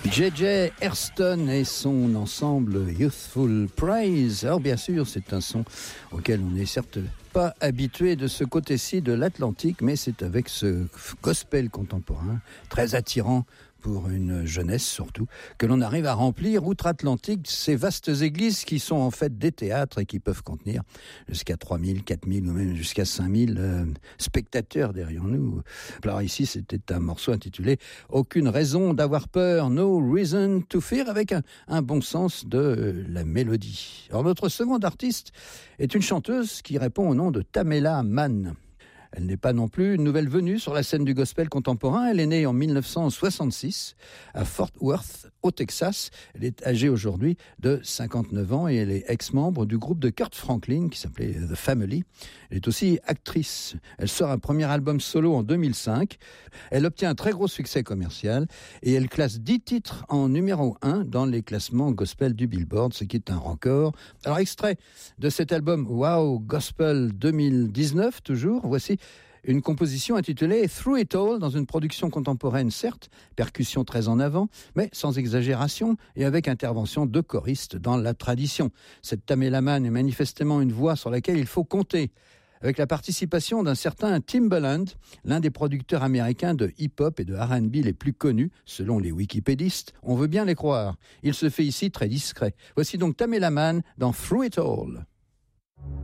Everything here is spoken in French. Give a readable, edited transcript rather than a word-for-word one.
J.J. Hairston et son ensemble Youthful Praise. Alors bien sûr, c'est un son auquel on n'est certes pas habitué de ce côté-ci de l'Atlantique, mais c'est avec ce gospel contemporain très attirant pour une jeunesse surtout, que l'on arrive à remplir outre-Atlantique ces vastes églises qui sont en fait des théâtres et qui peuvent contenir jusqu'à 3000, 4000 ou même jusqu'à 5000 spectateurs derrière nous. Alors ici, c'était un morceau intitulé « Aucune raison d'avoir peur, no reason to fear » avec un bon sens de la mélodie. Alors notre seconde artiste est une chanteuse qui répond au nom de Tamela Mann. Elle n'est pas non plus une nouvelle venue sur la scène du gospel contemporain. Elle est née en 1966 à Fort Worth, au Texas. Elle est âgée aujourd'hui de 59 ans et elle est ex-membre du groupe de Kirk Franklin qui s'appelait The Family. Elle est aussi actrice. Elle sort un premier album solo en 2005. Elle obtient un très gros succès commercial et elle classe 10 titres en numéro 1 dans les classements gospel du Billboard, ce qui est un record. Alors, extrait de cet album Wow Gospel 2019, toujours, voici une composition intitulée Through It All, dans une production contemporaine, certes, percussion très en avant, mais sans exagération et avec intervention de choristes dans la tradition. Cette Tamela Mann est manifestement une voix sur laquelle il faut compter, avec la participation d'un certain Timbaland, l'un des producteurs américains de hip-hop et de R&B les plus connus, selon les wikipédistes. On veut bien les croire. Il se fait ici très discret. Voici donc Tamela Mann dans Through It All.